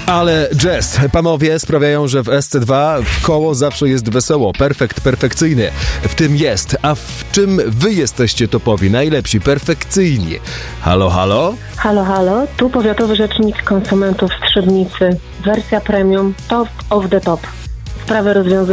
Ale jazz, panowie, sprawiają, że w SC2 w koło zawsze jest wesoło. Perfekcyjny. W tym jest. A w czym wy jesteście topowi? Najlepsi, perfekcyjni. Halo, halo? Halo, halo. Tu powiatowy rzecznik konsumentów Strzebnicy. Wersja premium, top of the top. Sprawę rozwiązuje